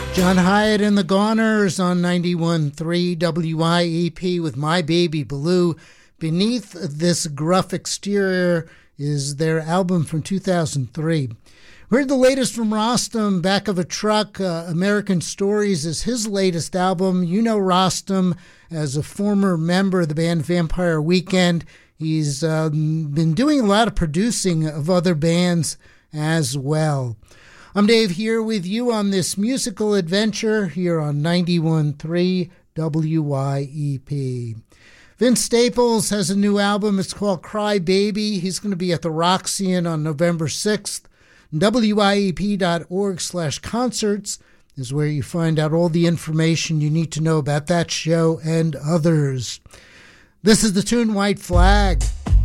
John Hyatt and the Goners on 91.3 WIEP with My Baby Blue. Beneath This Gruff Exterior is their album from 2003. We heard the latest from Rostam, Back of a Truck. American Stories is his latest album. You know Rostam as a former member of the band Vampire Weekend. He's been doing a lot of producing of other bands as well. I'm Dave here with you on this musical adventure here on 91.3 WIEP. Vince Staples has a new album. It's called Cry Baby. He's going to be at the Roxy on November 6th. WIEP.org/concerts is where you find out all the information you need to know about that show and others. This is the tune White Flag.